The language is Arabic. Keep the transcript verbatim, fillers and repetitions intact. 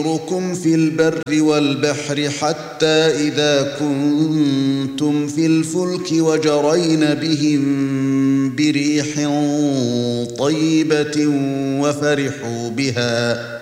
يُسِيرُكُمْ فِي الْبَرِّ وَالْبَحْرِ حَتَّى إِذَا كُنتُمْ فِي الْفُلْكِ وَجَرَيْنَ بِهِم بِرِيحٍ طَيِّبَةٍ وَفَرِحُوا بِهَا